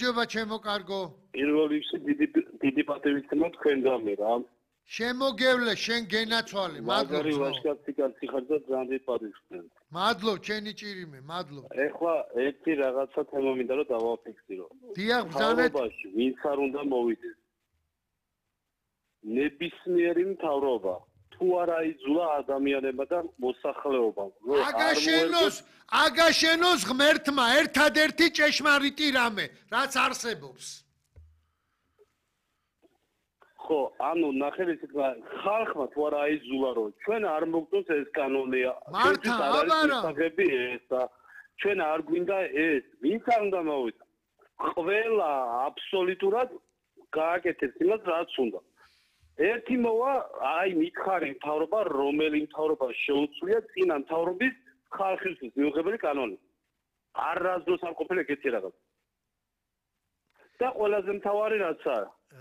გამარჯობა ჩემო კარგო. პირველ რიგში დიდი პატივისცემა თქვენგანვე რა. შემოგევლე შენ გენაცვალე. მაგარი ვაჟკაცი კაცი ხარ და ძალიან დიდი პატივისცემა. მადლობ ჩემი ჭირიმე, მადლობ. ეხლა ერთი რაღაცა თემა მინდა რომ დავაფიქსირო. დიახ, ბრძანეთ. ვინც არ უნდა მოვიდეს. ნებისმიერი მთავრობა თუ არა იძულა ადამიანებმა და მოსახლეობამ. აგაშენოს ღმერთმა ერთადერთი ჭეშმარიტი რამე, რაც არსებობს. ხო, ანუ ნახეთ ხალხმა თუ არა აიძულა რომ ჩვენ არ მოგწონს ეს კანონია. მართა, აბარა. ჩვენ არ გვინდა ეს, ვინც არ უნდა მოვიდეს. ყველა აბსოლუტურად გააკეთებს იმას, რაც უნდა. ერთი მოვა, აი მითხარი მთავრობა, რომელი მთავრობა შეუძლია წინა მთავრობის ხალხისთვის მიუღებელი კანონი. არასდროს არ ყოფილა ეგეთი რაღაც. და ყველაზე მთავარი რაცა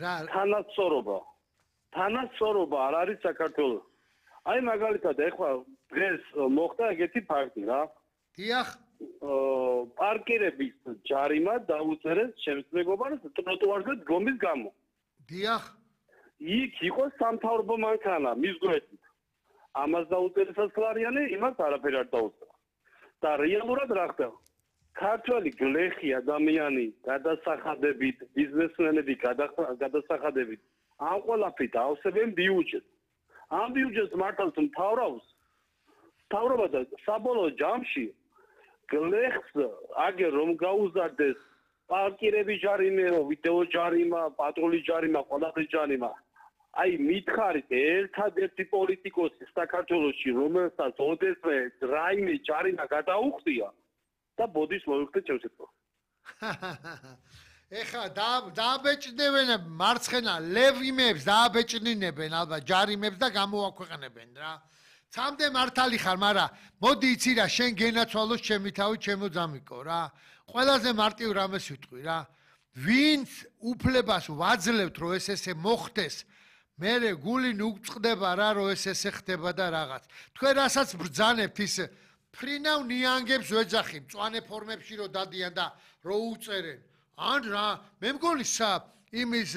თანასწორობა არ არის საქართველოს. აი მაგალითად ეხლა დღეს მოხდა ეგეთი ფაქტი რა. დიახ. პარკირების ჯარიმა დაუწერეს შემსწრებობას ტროტუარზე დგომის გამო. დიახ. იქ იყო სამთავრობო მანქანა მის გვერდით. ამას დაუწერეს 100 ლარიანი, იმას არაფერი არ დაუწერა. და რეალურად რა ხდება? ქართველი გლეხი ადამიანი გადასახადებით, ბიზნესმენები გადასახადებით, ამ ყველაფრით ავსებენ ბიუჯეტს. ამ ბიუჯეტს მართავს მთავრობა და საბოლოო ჯამში გლეხს აგერ რომ გაუზარდეს პარკირების ჯარიმა, ვიდეო ჯარიმა, პატრულის ჯარიმა, ყველაფრის ჯარიმა. აი მითხარით ერთადერთი პოლიტიკოსი საქართველოში, რომელსაც ოდესმე რაიმე ჯარიმა გადაუხდია და ბოდის მოიხდე ჩემსეთო. ეხა დააბეჭდებენ მარცხენა ლევიმებს დააბეჭდინებენ ალბათ ჯარიმებს და გამოაქვეყნებენ რა. ცამდე მართალი ხარ, მაგრამ მოდი იცი რა, შენ გენაცვალოს ჩემი თავი, ჩემო ძამიკო რა. ყველაზე მარტივ რამეს ვიტყვი რა. ვინც უფლებას ვაძლევთ რომ ეს ესე მოხდეს, მერე გული ნუგწყდება რა რომ ეს ესე ხდება და რაღაც. თქვენ რასაც ბრძანებთ ის ფრინავ ნიანგებს ვეძახი, მწვანე ფორმებში რომ დადიან და რო უწერენ. ან რა, მე მგონი იმის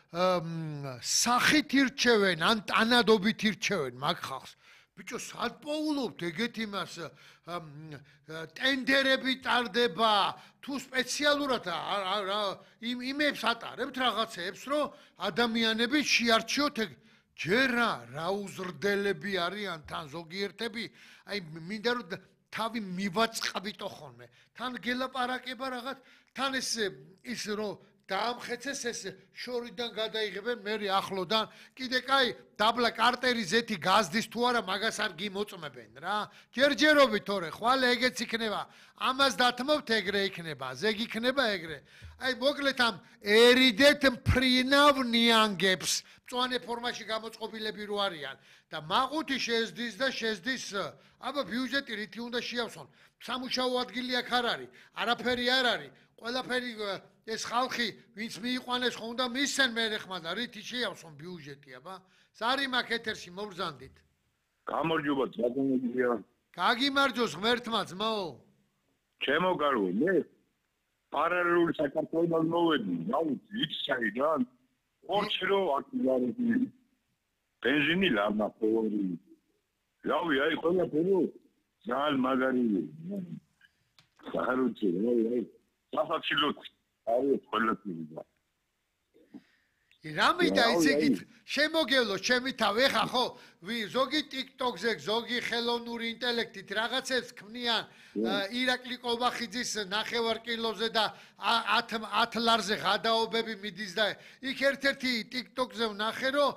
სახით ირჩევენ, ან ტანადობით ირჩევენ მაგ ხალხს. ბიჭო, სად პოულობთ ეგეთ იმას ტენდერები ტარდება, თუ სპეციალურად იმებს ატარებთ რაღაცებს, რომ ადამიანები შეარჩიოთ ეგ ჯერ რა უზრდელები არიან თან ზოგიერთები, აი მინდა რომ თავი მივაწყაბიტო ხოლმე. თან გელაპარაკება რაღაც, თან ის რომ დაამხეცეს ეს შორიდან გადაიღებენ მერე ახლოდან კიდე კაი დაბლა კარტერი ზეთი გაზდის თუ არა მაგას არ გიმოწმებენ რა ჯერჯერობით თორე ხვალ ეგეც იქნება ამას დათმობთ ეგრე იქნება ზეგ იქნება ეგრე აი მოკლედ ამ ერიდეთ მფრინავ ნიანგებს მწვანე ფორმაში გამოწყობილები რო არიან და მაყუთი შეძდის და შეძდის აბა ბიუჯეტი რითი უნდა შეავსონ სამუშაო ადგილი აქ არ არის არაფერი არ არის ყველაფერი ეს ხალხი ვინც მიიყვანეს ხო უნდა მისცენ მერე ხმა და რითი შეავსონ ბიუჯეტი აბა სარი მაგ ეთერში მოგზანდით გამარჯობა ძაგონებია გაგიმარჯოს ღმერთმა ძმაო ჩემო გარვე მე პარალელური საქართველოს მოვედი გავუწი იქ საიდან ორჩრო აქტივარები ბენზინი ლამა ფორი რავი აი ყველაფერი ძალიან მაგარია საერთოდ აი საფაქცილოთ არის ყველაფერი და რამედა იცით შემოგევლო ჩემი თავი ეხა ხო ზოგი TikTok-ზე ზოგი ხელოვნური ინტელექტით რაღაცებს ქმნიან ირაკლი ყობახიძის ნახევარკილოზე და 10 ლარზე გადაობები მიდის და იქ ერთ-ერთი TikTok-ზე ვნახე რომ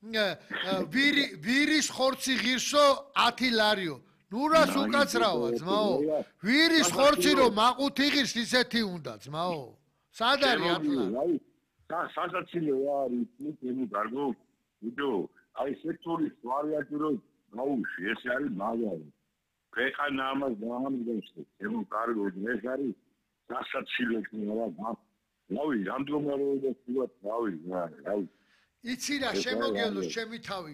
ვირის ხორცი ღირსო 10 ლარიო ნურას უკაცრავა ძმაო ვირის ხორცი რომ მაყუთი ღირს ისეთი უნდა ძმაო სად არის 10 ლარი სასაცილო არის ნუ გარგო ვიდო აი სექტორის ვარიანტი რომ გაუში ეს არის მაგარი ქვეყანა ამას დაამდგენს ემო გარგო ეს არის სასაცილო რა რავი რამდენიმე რა იცი რა შემოგევლოს ჩემი თავი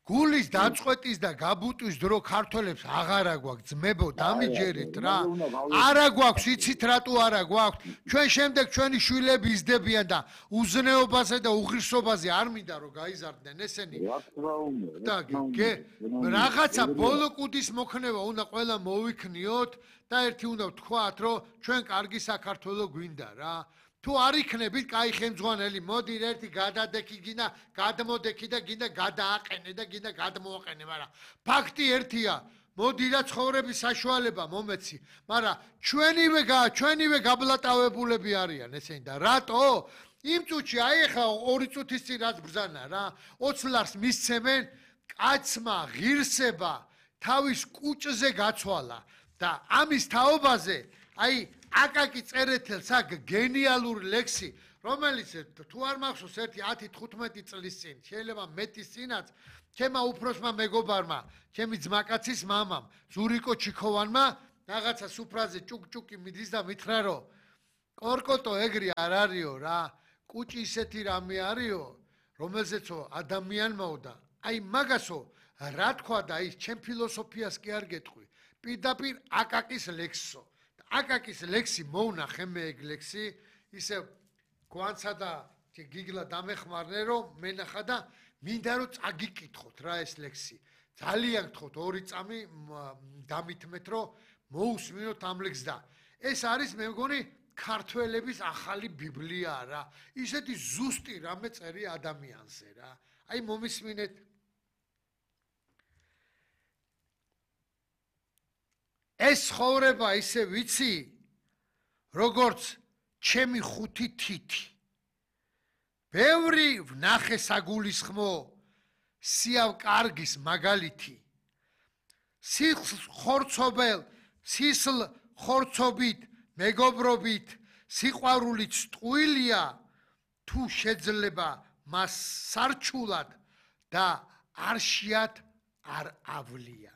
გულის დაწყვეტის და გაბუტვის დრო ქართველებს აღარა გვაქვს ძმებო დამიჯერეთ რა არა გვაქვს იცით რატო არა გვაქვს ჩვენ შემდეგ ჩვენი შვილები იზრდებიან და უზნეობაზე და უღირსობაზე არ მინდა რომ გაიზარდნენ ესენი და რაღაცა ბოლო კუდის მოქნება უნდა ყველა მოვიქნიოთ და ერთი უნდა ვთქვათ რომ ჩვენ კარგი საქართველო გვინდა რა თუ არ იქნებით კაი ხელმძღვანელი მოდი ერთი გადადექი გინდა გადმოდექი და გინდა გადააყენე და გინდა გადმოაყენე მაგრამ ფაქტი ერთია მოდი და ცხოვრების საშუალება მომეცი მაგრამ ჩვენივე გაბლატავებულები არიან ესენი და რატო იმ წუთში აი ახლა 2 წუთის წინ რაც ბრძანა რა 20 ლარს მისცემენ კაცმა ღირსება თავის კუჭზე გაცვალა და ამის თაობაზე აი აკაკი წერეთელს აქ გენიალური ლექსი რომელიც თუ არ მახსოვს ერთი 10-15 წლის წინ შეიძლება მეტის წინაც ჩემმა უფროსმა მეგობარმა ჩემი ძმაკაცის მამამ ზურიკო ჩიქოვანმა რაღაცა სუფრაზე ჭუკჭუკი მიდის და მითხრა რომ კორკოტო ეგრე არ არისო რა კუჭი ისეთი რამე არისო რომელზეცო ადამიანმაო და აი მაგასო რა თქვა და ის ჩემ ფილოსოფიას კი არ გეტყვი პირდაპირ აკაკის ლექსო აკაკის ლექსი მოვნახე მე ეგ ლექსი ისე გვანცა და გიგლა დამეხმარნე რომ მენახა და მინდა რომ წაგიკითხოთ რა ეს ლექსი ძალიან გთხოვთ 2 წამი დამითმეთ რომ მოусმინოთ ამ ლექსს და ეს არის მე მგონი ქართველების ახალი ბიბლიაა რა ისეთი ზუსტი რამე წერი ადამიანზე რა აი მომისმინეთ ეს ხოვრება ისე ვიცი როგორც ჩემი 5 თითი ბევრი ვნახე საგულისხმო სიავ კარგის მაგალითი სისხლ ხორცობით მეგობრობით სიყვარულით ტყუილია თუ შეძლება მას სარჩულად და არშიათ არ ავლია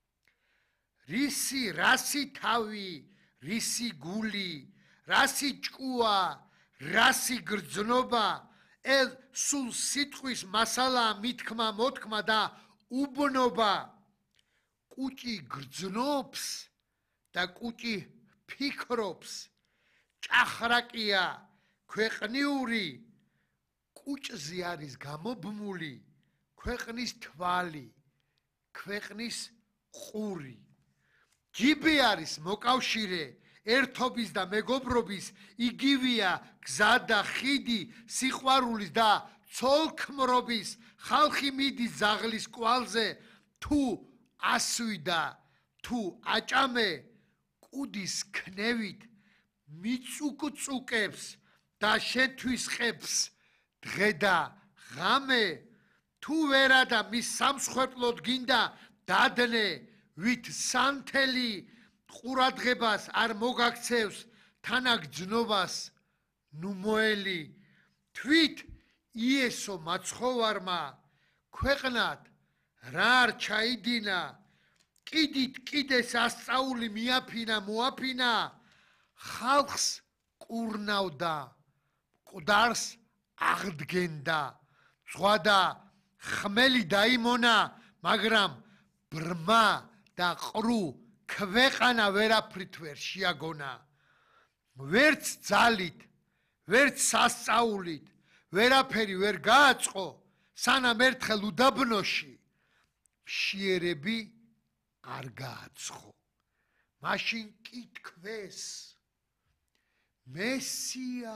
რისი თავი რისი გული რასი ჭკუა რასი გრძნობა სულ სიტყვის მასალა მithქმა მოთქმა და უბნობა კუჭი გრძნობს და კუჭი ფიქრობს ჭახრაკია ქვეყნიური კუჭზე არის გამობმული ქვეყნის თვალი ქვეყნის ყური ჯიბი არის მოკავშირე ერთობის და მეგობრობის იგივია გზა და ხიდი სიყვარულის და ცოლქმრობის ხალხი მიდის ზაღლის კვალზე თუ ასვიდა თუ აჭამე კუდის ქნევით მიწუკწუკებს და შეთვისყებს დღე და ღამე თუ ვერა და მის სამსხვერპლოდ გინდა დადნე ვით სანთელი ყურადღებას არ მოგაქცევს თანაგძნობას ნუ მოელი თვით იესო მაცხოვარმა ქვეყნად რა არ ჩაიდინა კიდით კიდეს ასწაული მიაფინა მოაფინა ხალხს კურნავდა მკვდარს აღდგენდა ზღვა და ხმელი დაიმონა მაგრამ ბრმა და ყრუ ქვეყანა ვერაფრით ვერ შეაგონა ვერც ძალით ვერც სასწაულით ვერაფერი ვერ გააწყო სანამ ერთხელ უდაბნოში მშიერები არ გააცხო მაშინ კი თქვეს მესია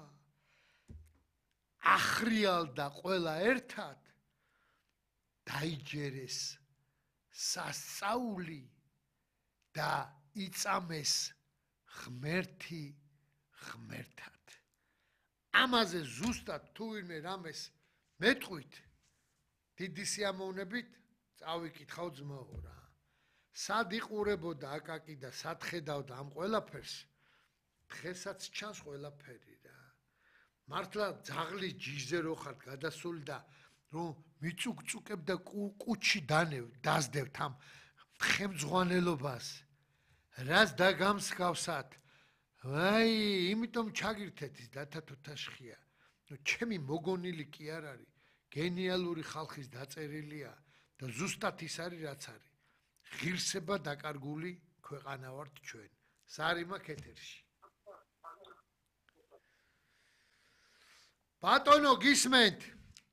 ახრიალდა ყველა ერთად დაიჯერეს სასწაული და იწამეს ღმერთი ღმერთად ამაზე ზუსტად თუ ვინმე რამეს მეტყვით დიდი სიამოვნებით წავიკითხავ ძმაო რა სად იყურებოდა აკაკი და სად ხედავდა ამ ყველაფერს დღესაც ჩანს ყველაფერი რა მართლა ძაღლის ჯიჟზე რო ხართ გადასული და რომ მიწუკწუკებ და კუჩი დაზდევთ ამ ხელმძღვანელობას რას დაგამსგავსათ ვაი იმიტომ ჩაგირთეთ ის დათათოთაშხია ნუ ჩემი მოგონილი კი არ არის გენიალური ხალხის დაწერილია და ზუსტად ის არის რაც არის. ღირსება დაკარგული ქვეყანა ვართ ჩვენ. სარიმა კეთერში. ბატონო გისმენთ?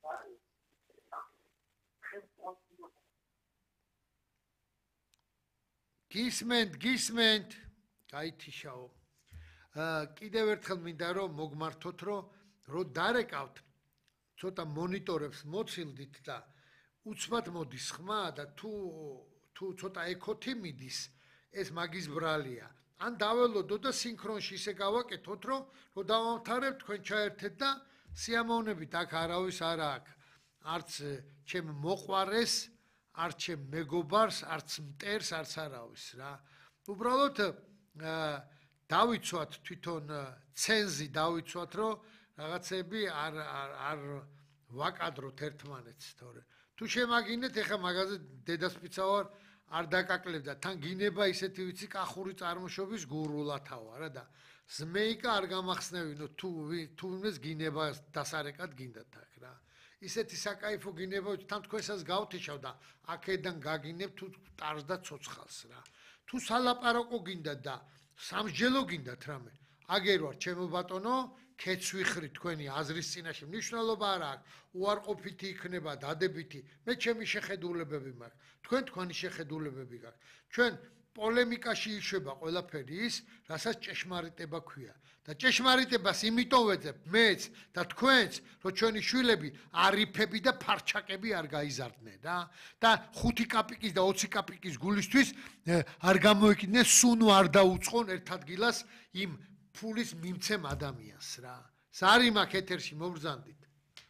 გისმენთ? გაითიშაო. კიდევ ერთხელ მინდა რომ მოგმართოთ რომ დარეკავთ ცოტა მონიტორებს მოცილდით და უცბად მოდის ხმა და თუ ცოტა ეკოთი მიდის ეს მაგის ბრალია. ან დაველოდო და სინქრონში ისე გავაკეთოთ რომ დავამთავრებთ თქვენ ჩაერთეთ და სიამოვნებით აქ არავის არ აქვს. არც ჩემ მოყვარეს, არც ჩემ მეგობარს, არც მტერს, არც არავის რა. უბრალოდ დავიცვათ თვითონ ცენზი დავიცვათ რომ რაღაცები არ ვაკადროთ ერთმანეთს თორე თუ შემაგინეთ ეხა მაგაზე დედასპიცა ვარ არ დაკაკლებდა თან გინება ისეთი ვიცი კახური წარმოშობის გურულათავა რა და ზმეიკა არ გამახსნევინო თუ იმეს გინება დასარეკად გინდათ აქ რა ისეთი საკაიფო გინება თან თქვენსაც გავთიშავ და აქედან გაგინებ თუ ტარს და ცოცხალს რა თუ სალაპარაკო გინდათ და სამსჯელო გინდათ რამე აგერ ვარ ჩემო ბატონო ქეცვიხრი თქვენი აზრის წინაშე მნიშვნელობა არ აქვს უარყოფითი იქნება დადებითი მე ჩემი შეხედულებები მაქვს თქვენ თქვენი შეხედულებები გაქვთ ჩვენ პოლემიკაში იშვება ყველაფერი ის რასაც ჭეშმარიტება ქვია და ჭეშმარიტებას იმიტომ ვეძებ მეც და თქვენც რომ ჩვენი შვილები არიფები და ფარჩაკები არ გაიზარდნენ რა და 5 კაპიკის და 20 კაპიკის გულისთვის არ გამოიკიდნენ სუნუ არ დაუწყონ ერთ ადგილას იმ ფულის მიმცემ ადამიანს რა. სარიმა კეთერში მობრძანდით.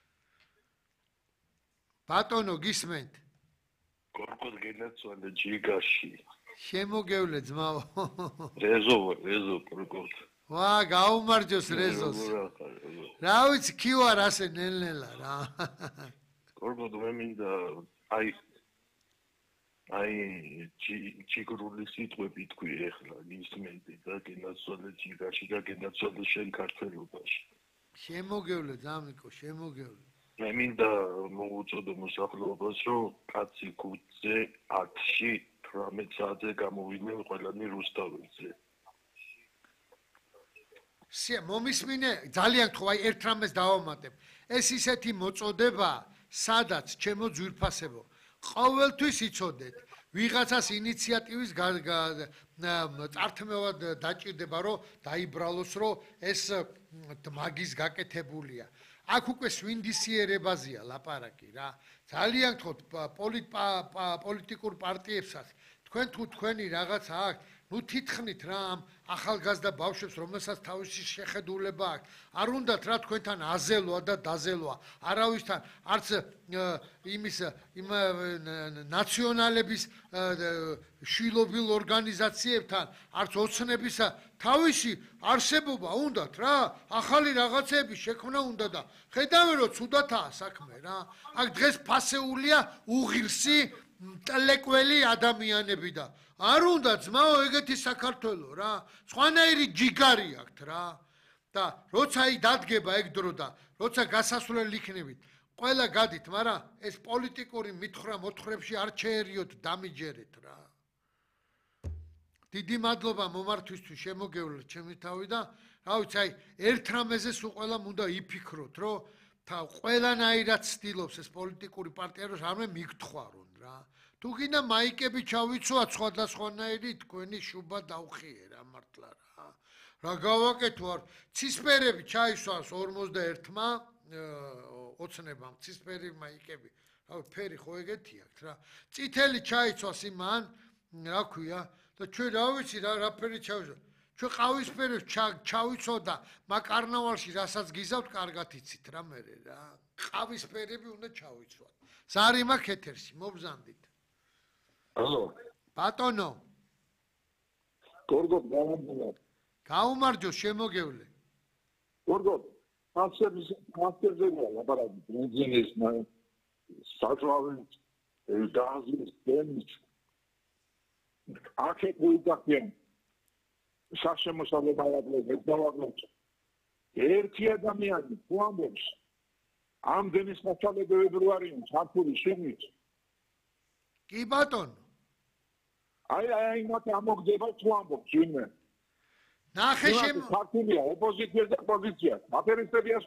ბატონო გისმენთ? გორგოს გენაცვალე ჯიგაში. შემოგევლე ძმაო. რეზო გორგოს. ვა, გაუმარჯოს რეზოს. რა ვიცი, კი ვარ ასე ნელ-ნელა რა. გორგოს მე მინდა აი ჩიგრული სიტყვები თქვი ეხლა გისმენდი და გენაცვალე ჯიგაში და გენაცვალე შენ ქართველობაში. შემოგევლე ძამიკო, შემოგევლე. მე მინდა მოუწოდო მოსახლეობას რომ კაცი ქუჩზე 10-ში 18 საათზე გამოვიდნენ ყველანი რუსთაველზე. მომისმინე ძალიან ხო აი ერთ რამეს დავამატებ. ეს ისეთი მოწოდება, სადაც ჩემო ძვირფასებო ყოველთვის იცოდეთ ვიღაცას ინიციატივის წართმევად დაჭირდება რომ დაიბრალოს რომ ეს მაგის გაკეთებულია აქ უკვე სვინდისიერებაზეა ლაპარაკი რა ძალიან თქოთ პოლიტიკურ პარტიებსაც თქვენ თუ თქვენი რაღაცა აქვს ნუ თითქმით რა ამ ახალგაზრდა ბავშვებს რომელსაც თავისი შეხედულება აქვს არ უნდათ რა თქვენთან აზელვა და დაზელვა არავისთან არც იმის იმ ნაციონალების შილობილ ორგანიზაციებთან არც ოცნებისა თავისი არსებობა უნდათ რა ახალი რაღაცები შექმნა უნდა და ხედავენ რომ ცუდათაა საქმე რა აქ დღეს ფასეულია უღირსი ტლეკველი ადამიანები და არ უნდა ძმაო ეგეთი საქართველო რა სხვანაირი ჯიგარი აქვთ რა და როცა აი დადგება ეგ დრო და როცა გასასვლელი იქნებით ყველა გადით მაგრამ ეს პოლიტიკური მოთხრებში არ შეერიოთ დამიჯერეთ რა დიდი მადლობა მომართვისთვის შემოგევლეთ ჩემი თავი და რა ვიცი აი ერთ რამეზე სულ ყველამ უნდა იფიქროთ რომ ყველანაირად ცდილობს ეს პოლიტიკური პარტია რომ რამე მიგთხვარონ რა თუ გინდა მაიკები ჩავიცვათ სხვადასხვანაირი თქვენი შუბა დავხიე რა მართლა რა გავაკეთო არ ცისფერები ჩაისვას 41-მა ოცნებამ ცისფერი მაიკები რა ფერი ხო ეგეთი აქვს რა წითელი ჩაიცვას იმან რა ქვია და ჩვენ რა ვიცი რა ფერი ჩავიცვა ჩვენ ყავისფერებს ჩავიცო და მაკარნავალში რასაც გიზავთ კარგად იცით რა მე რა ყავისფერები უნდა ჩავიცვათ სარიმა კეთერში მობზანდით ალო ბატონო გორგო გაუმარჯოს შემოგევლე გორგო ფასებზე ლაპარაკი ბენზინის საჭმლის გაზის დემის აქ გულდაკენ საშემოსავლე ბალადლებს დავაგლოთ ერთი ადამიანი თუ ამბობს ამდენი საშუალებები რო არიან ჩართული შიგნით კი ბატონო. აი მათი ამოგდება თუ ამბობს ვინმე. ნახე შემ ქართულია ოპოზიცია და პოზიცია. აფერისტებია